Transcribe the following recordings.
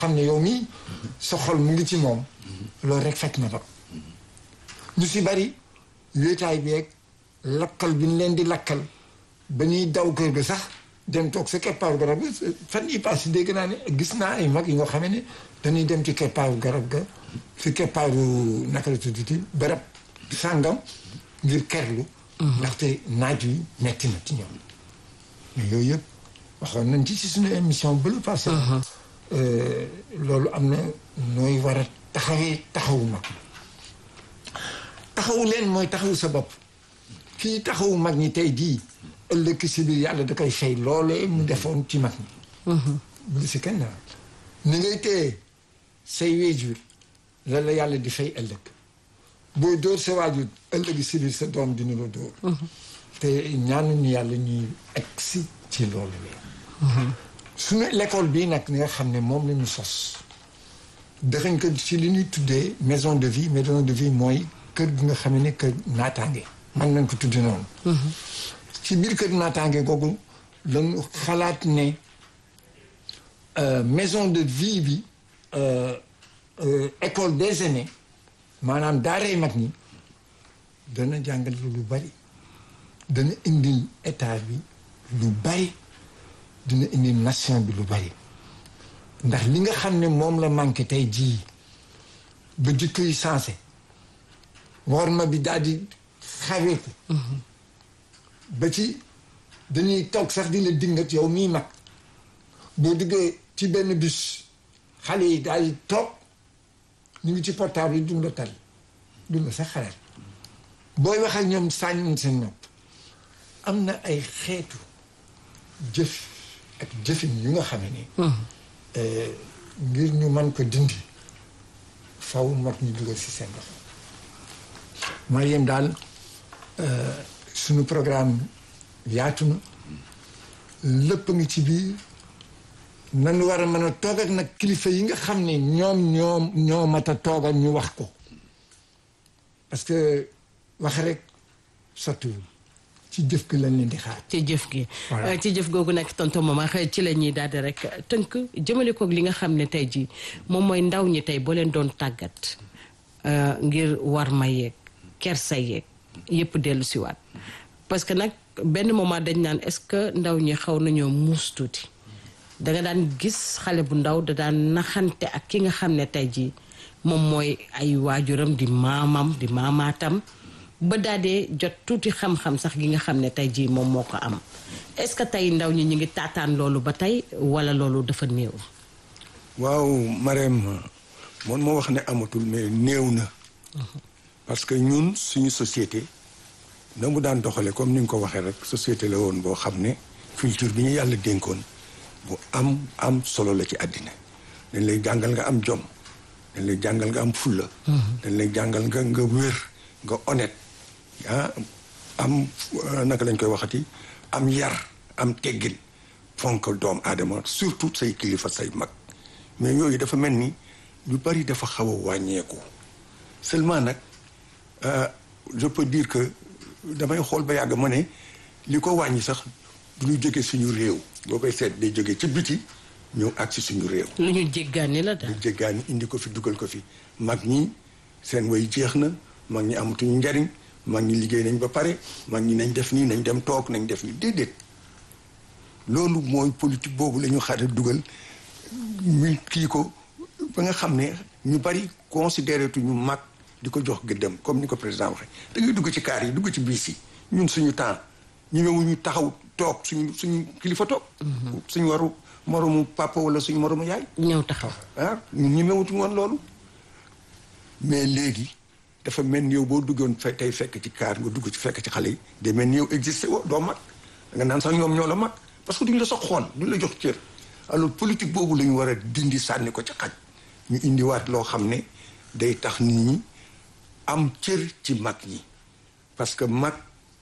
xam ne yow mii sa xol mu ngi ci moom loolu rek fekk na ba ñu si bari wéetaay beeg lakkal bi ñu leen di lakkal ba ñuy daw kër ga sax dem toog sa keppaaru garab ga fan yi passé dégg naa ne gis naa ay mag yi nga xam ne dañuy dem ci keppaaru garab ga fi keppaaru naka la tuddati barab sàngam ngir kerlu ndaxte naaj wi metti na ci ñoom mais yooyu yëpp waxoon nañ ci suñu émission ba lu passé loolu am na nooy war a taxawu mag taxawu leen mooy taxawu sa bopp kii taxawu mag ñi tey jii ëllëg si biir yàlla da koy fay loolee mu defoon ci mag ñi bu si kenn daal ni ngay téye say waajur la la yàlla di fay ëllëg booy dóor sa waajur ëllëg si biir sa doom dina la dóor te ñaanuñu yàlla ñuy egsi ci loolu leen suñu l'école bii nag nga xam ne moom la ñu sos dëxañ ko ci li ñuy tuddee maison de vie mooy kër gi nga xam ne kër naataange man nañ ko tudde noonu ci biir kër naataange googu lañu xalaat ne maison de vie bi école des aînés maanaam daaray mag ñi dana jàngal lu bari dana indil état bi lu bari dina indil nation bi lu bari ndax li nga xam ne moom la manqué tey jii ba jikko yi sensé worma bi daal di xaweeku ba ci dañuy toog sax di la dingat yow mii mag boo duggee ci benn bus xale yi daal di toog ñu ngi ci portable yi duñ la tal duñ la sax xalaat booy wax ak ñoom sànni seen nopp am na ay xeetu jëf ak jëfin yu nga xam ne ngir ñu mën ko dindi faw mag ñu dugal si seen loxo Mariam daal suñu programme yaatu na lépp ngi ci biir nanu war a mën a toog ak nag kilifa yi nga xam ne ñoo mat a toogal ñu wax ko parce que wax rek sottiwul ci jëf gi lañ leen di xaar. ci jëf gi ci jëf googu nag tonton Momar ci la ñuy daal di rek tënk jëmale koog li nga xam ne tey jii moom mooy ndaw ñi tey boo leen doon tàggat ngir war ma yeeg kersa yeeg yëpp dellu si waat parce que nag benn moment dañ naan est-ce que ndaw ñi xaw nañoo muus tuuti danga daan gis xale bu ndaw da daan naxante ak ki nga xam ne tey jii moom mooy ay waajuram di maamam di maamaatam ba daadee jot tuuti xam-xam sax gi nga xam ne tey jii moom moo ko am est-ce que tey ndaw ñi ñu ngi taataan loolu ba tey wala loolu dafa néew. waaw Marème moom moo wax ne amatul mais néew na. parce que ñun suñu société na mu daan doxale comme ni nga ko waxee rek société la woon boo xam ne culture bi ñu yàlla dénkoon bu am solo la ci àddina dañ lay jàngal nga am jom dañ lay jàngal nga am fulla dañ lay jàngal nga wér nga honnête am naka lañ koy waxati am yar am teggin fonk doom aadama surtout say kilifa say mag mais yooyu dafa mel ni lu bari dafa xaw a wàññeeku seulement nag je peux dire que damay xool ba yàgg ma ne li ko wàññi sax du ñu jóge suñu réew boo koy seet day jóge ci biti ñëw ak si suñu réew. lu ñu jéggaani la daal. lu jéggaani indi ko fi dugal ko fi mag ñi seen way jeex na mag ñi amatuñu njariñ mag ñi liggéey nañ ba pare mag ñi nañ def nii nañ dem toog nañ def nii déedéet loolu mooy politique boobu la ñu xaar dugal ñu kii ko ba nga xam ne ñu bari considéré tuñu mag di ko jox gëddam comme ni ko président waxee da ngay dugg ci kaar yi dugg ci biis yi ñun suñu temps ñu taxaw toog suñu kilifa toog. suñu waru moromu papa wala suñu moromu yaay. ñëw taxaw ñun ñemewutuñu woon loolu. mais léegi dafa mel ni yow boo duggoon tey fekk ci kaar nga dugg ci fekk ci xale yi day mel ni yow existé woo doo mag da nga naan sax ñoom ñoo la mag parce que duñ la sax xool duñ la jox cër. alors politique boobu la ñu war a dindi sànni ko ci xaj ñu indiwaat loo xam ne day tax nit ñi am cër ci mag ñi parce que mag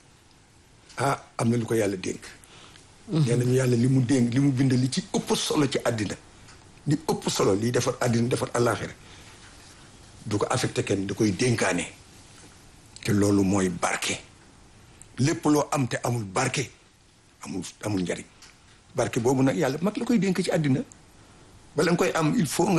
am na lu ko yàlla dénk. nee nañu yàlla li mu dénk li mu bind li ci ëpp solo ci àddina li ëpp solo liy defar àddina defar àllaaxira du ko affecté kenn da koy dénkaane te loolu mooy barke lépp loo am te amul barke amul njariñ barke boobu nag yàlla mag la koy dénk ci àddina bala nga koy am il faut